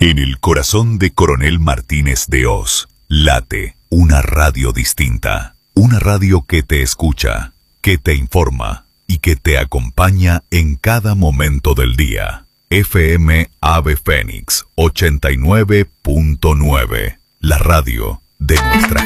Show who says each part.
Speaker 1: En el corazón de Coronel Martínez de Oz, late una radio distinta. Una radio que te escucha, que te informa y que te acompaña en cada momento del día. FM Ave Fénix 89.9, la radio de nuestra